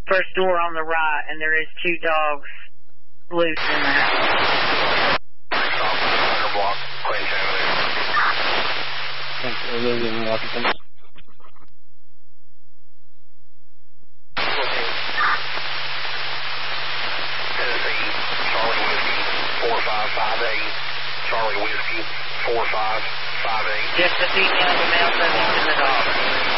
First door on the right, and there is 2 dogs loose in the house. Block, Queens Avenue. Thanks, those in the occupants. Tennessee, Charlie Whiskey, 4558. Charlie Whiskey, 4558. Just the female, the male subject, and the dog.